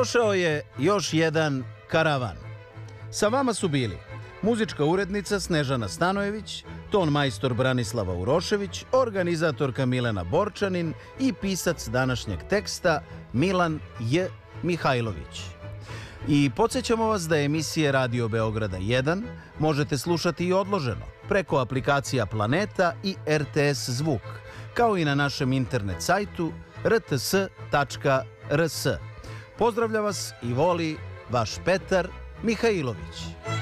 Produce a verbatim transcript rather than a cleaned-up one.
Prošao je još jedan karavan. Sa vama su bili muzička urednica Snežana Stanojević, ton majstor Branislava Urošević, organizatorka Milena Borčanin i pisac današnjeg teksta Milan J. Mihajlović. I podsjećamo vas da emisije Radio Beograda jedan možete slušati i odloženo preko aplikacija Planeta i R T S Zvuk, kao i na našem internet sajtu r t s tačka r s. Pozdravlja vas i voli vaš Petar Mihajlović.